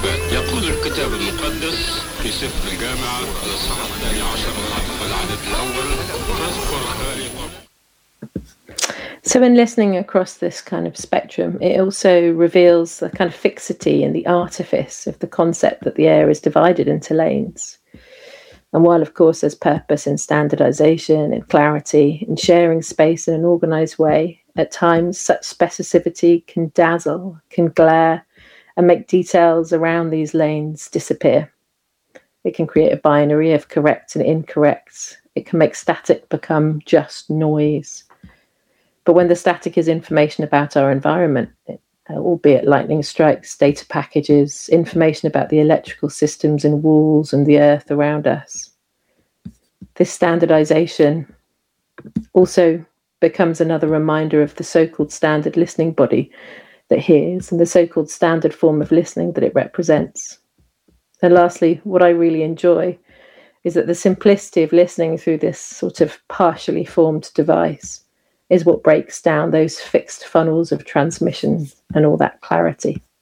يقول الكتاب المقدس في سفر الجامعة الإصحاح 12 والعدد الأول فاذكر خالق. So in listening across this kind of spectrum, it also reveals the kind of fixity and the artifice of the concept that the air is divided into lanes. And while, of course, there's purpose in standardization and clarity and sharing space in an organized way, at times such specificity can dazzle, can glare, and make details around these lanes disappear. It can create a binary of correct and incorrect. It can make static become just noise. But when the static is information about our environment, albeit lightning strikes, data packages, information about the electrical systems and walls and the earth around us, this standardization also becomes another reminder of the so-called standard listening body that hears and the so-called standard form of listening that it represents. And lastly, what I really enjoy is that the simplicity of listening through this sort of partially formed device is what breaks down those fixed funnels of transmission and all that clarity.